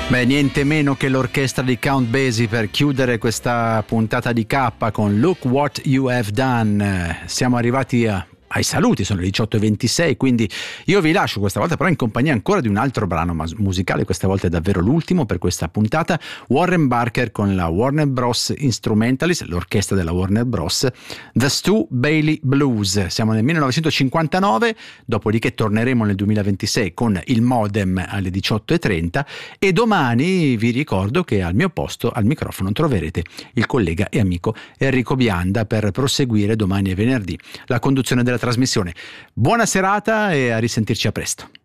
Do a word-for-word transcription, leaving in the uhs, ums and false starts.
Beh, niente meno che l'orchestra di Count Basie per chiudere questa puntata di K con Look What You Have Done. Siamo arrivati a ai saluti, sono le diciotto e ventisei, quindi io vi lascio questa volta però in compagnia ancora di un altro brano musicale, questa volta è davvero l'ultimo per questa puntata. Warren Barker con la Warner Bros. Instrumentalist, l'orchestra della Warner Bros. The Stu Bailey Blues. Siamo nel millenovecentocinquantanove, dopodiché torneremo nel duemilaventisei con il Modem alle diciotto e trenta, e domani vi ricordo che al mio posto al microfono troverete il collega e amico Enrico Bianda per proseguire domani e venerdì la conduzione della trasmissione. Buona serata e a risentirci a presto.